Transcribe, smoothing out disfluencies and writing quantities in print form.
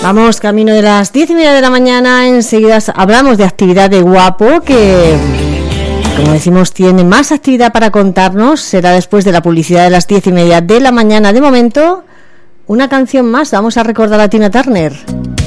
Vamos camino de las 10:30 de la mañana. Enseguida hablamos de actividad de Guapo, que, como decimos, tiene más actividad para contarnos. Será después de la publicidad de las 10:30 de la mañana. De momento, una canción más. Vamos a recordar a Tina Turner.